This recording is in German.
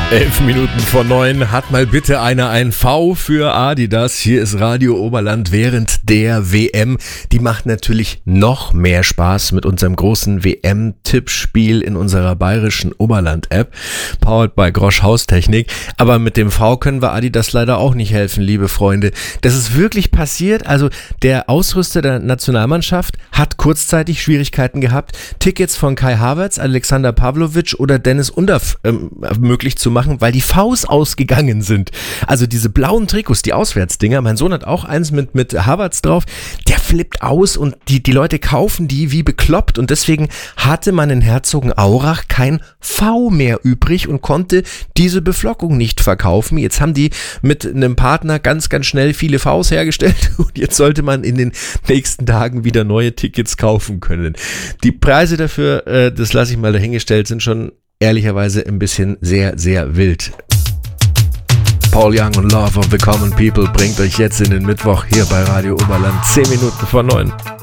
11 Minuten vor 9, hat mal bitte einer ein V für Adidas. Hier ist Radio Oberland während der WM. Die macht natürlich noch mehr Spaß mit unserem großen WM-Tippspiel in unserer bayerischen Oberland-App, powered by Grosch Haustechnik. Aber mit dem V können wir Adidas leider auch nicht helfen, liebe Freunde. Das ist wirklich passiert. Also der Ausrüster der Nationalmannschaft hat kurzzeitig Schwierigkeiten gehabt, Tickets von Kai Havertz, Alexander Pavlovic oder Dennis Undaff möglich zu machen, weil die Vs ausgegangen sind. Also diese blauen Trikots, die Auswärtsdinger, mein Sohn hat auch eins mit Havertz drauf, der flippt aus und die Leute kaufen die wie bekloppt und deswegen hatte man in Herzogenaurach kein V mehr übrig und konnte diese Beflockung nicht verkaufen. Jetzt haben die mit einem Partner ganz, ganz schnell viele Vs hergestellt und jetzt sollte man in den nächsten Tagen wieder neue Tickets kaufen können. Die Preise dafür, das lasse ich mal dahingestellt, sind schon ehrlicherweise ein bisschen sehr, sehr wild. Paul Young und Love of the Common People bringt euch jetzt in den Mittwoch hier bei Radio Oberland 10 Minuten vor 9.